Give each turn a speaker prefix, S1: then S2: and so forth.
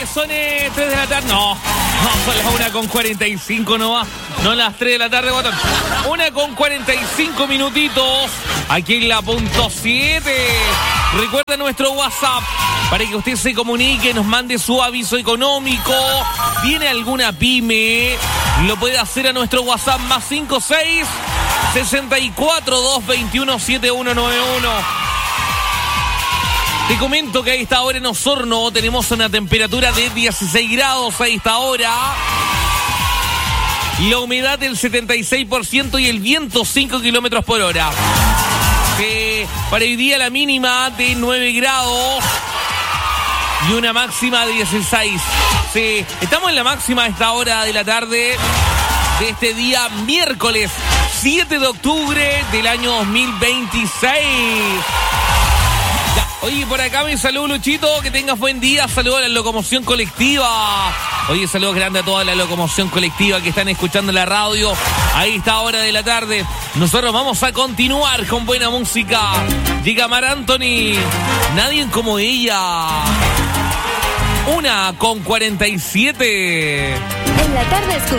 S1: son 3 de la tarde. No, son las 1:45 no va. No las 3 de la tarde, guatón. 1:45 minutitos. Aquí en la punto 7. Recuerda nuestro WhatsApp para que usted se comunique, nos mande su aviso económico. ¿Tiene alguna pyme? Lo puede hacer a nuestro WhatsApp más 56 64 221 7191. Te comento que a esta hora en Osorno tenemos una temperatura de 16 grados a esta hora. La humedad del 76% y el viento 5 kilómetros por hora. Para hoy día la mínima de 9 grados y una máxima de 16. Sí, estamos en la máxima a esta hora de la tarde de este día miércoles 7 de octubre del año 2026. Ya, oye, por acá me saludo Luchito, que tengas buen día, saludo a la locomoción colectiva. Oye, saludos grandes a toda la locomoción colectiva que están escuchando la radio a esta hora de la tarde. Nosotros vamos a continuar con buena música. Llega Mar Anthony, nadie como ella. 1:47.
S2: En la tarde escucha.